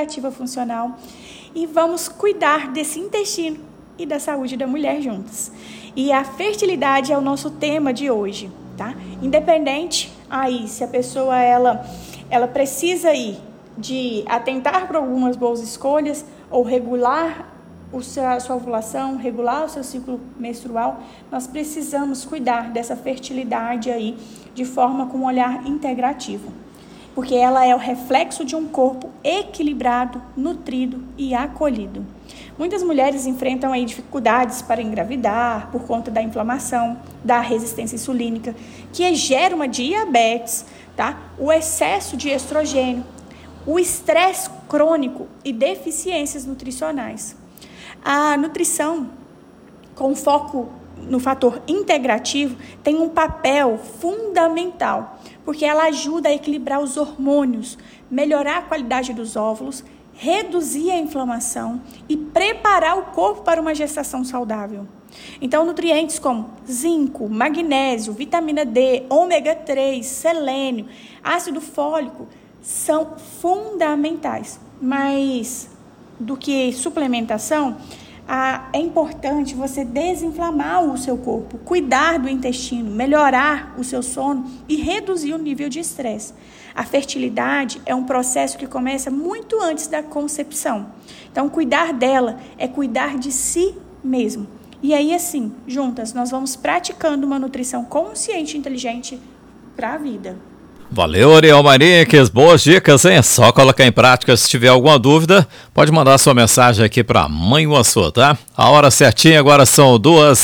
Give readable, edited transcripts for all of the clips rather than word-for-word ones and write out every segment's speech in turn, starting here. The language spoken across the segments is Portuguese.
integrativa funcional e vamos cuidar desse intestino e da saúde da mulher juntas. E a fertilidade é o nosso tema de hoje, tá? Independente aí se a pessoa ela precisa aí de atentar para algumas boas escolhas ou regular a sua ovulação, regular o seu ciclo menstrual, nós precisamos cuidar dessa fertilidade aí de forma com um olhar integrativo, porque ela é o reflexo de um corpo equilibrado, nutrido e acolhido. Muitas mulheres enfrentam aí dificuldades para engravidar por conta da inflamação, da resistência insulínica, que gera uma diabetes, tá? O excesso de estrogênio, o estresse crônico e deficiências nutricionais. A nutrição, com foco no fator integrativo, tem um papel fundamental, porque ela ajuda a equilibrar os hormônios, melhorar a qualidade dos óvulos, reduzir a inflamação e preparar o corpo para uma gestação saudável. Então, nutrientes como zinco, magnésio, vitamina D, ômega 3, selênio, ácido fólico são fundamentais. Mas do que suplementação, é importante você desinflamar o seu corpo, cuidar do intestino, melhorar o seu sono e reduzir o nível de estresse. A fertilidade é um processo que começa muito antes da concepção. Então, cuidar dela é cuidar de si mesmo. E aí, assim, juntas, nós vamos praticando uma nutrição consciente e inteligente para a vida. Valeu, Ariel Marques, boas dicas, hein? É só colocar em prática. Se tiver alguma dúvida, pode mandar sua mensagem aqui para Mãe Uaçu, tá? A hora certinha agora são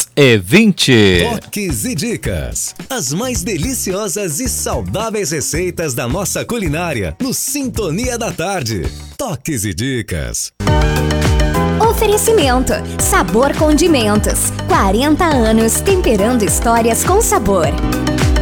2h20. Toques e dicas. As mais deliciosas e saudáveis receitas da nossa culinária no Sintonia da Tarde. Toques e dicas. Oferecimento: Sabor Condimentos. 40 anos temperando histórias com sabor.